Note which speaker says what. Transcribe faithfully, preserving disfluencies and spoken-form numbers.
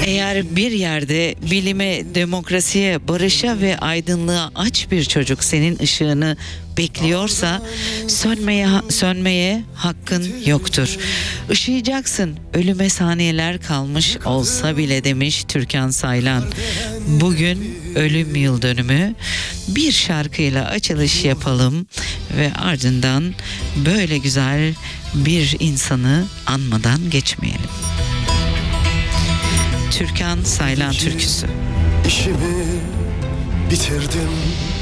Speaker 1: Eğer bir yerde bilime, demokrasiye, barışa ve aydınlığa aç bir çocuk senin ışığını bekliyorsa sönmeye sönmeye hakkın yoktur. Işıyacaksın, ölüme saniyeler kalmış olsa bile demiş Türkan Saylan. Bugün ölüm yıl dönümü. Bir şarkıyla açılış yapalım ve ardından böyle güzel bir insanı anmadan geçmeyelim. Türkan Saylan türküsü.
Speaker 2: İşimi bitirdim.